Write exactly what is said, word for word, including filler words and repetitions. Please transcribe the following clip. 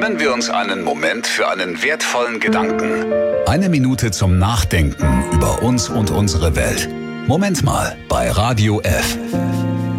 Nehmen wir uns einen Moment für einen wertvollen Gedanken. Eine Minute zum Nachdenken über uns und unsere Welt. Moment mal bei Radio F.